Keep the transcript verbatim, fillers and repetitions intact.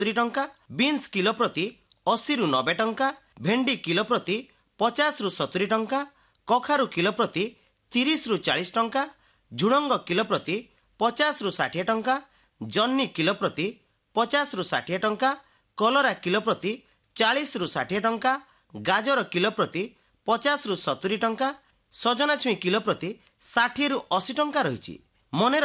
ସତୁରି ଟଙ୍କା, beans kilo ପ୍ରତି ଅଶୀରୁ ନବେ ଟଙ୍କା, ଭେଣ୍ଡି କିଲୋ ପ୍ରତି ପଚାଶରୁ ସତୁରି ଟଙ୍କା, କଖାରୁ କିଲୋ ପ୍ରତି ତିରିଶରୁ ଚାଳିଶ ଟଙ୍କା, ଝୁଡ଼ଙ୍ଗ କିଲୋ ପ୍ରତି ପଚାଶରୁ ଷାଠିଏ ଟଙ୍କା, ଜହ୍ନି କିଲୋ ପ୍ରତି ପଚାଶରୁ ଷାଠିଏ ଟଙ୍କା, କଲରା କିଲୋ ପ୍ରତି ଚାଳିଶରୁ ଷାଠିଏ ଟଙ୍କା, ଗାଜର କିଲୋ ପ୍ରତି ପଚାଶରୁ ସତୁରି ଟଙ୍କା, ସଜନା ଛୁଇଁ କିଲୋ ପ୍ରତି ଷାଠିଏରୁ ଅଶୀ ଟଙ୍କା ରହିଛି। ମନେ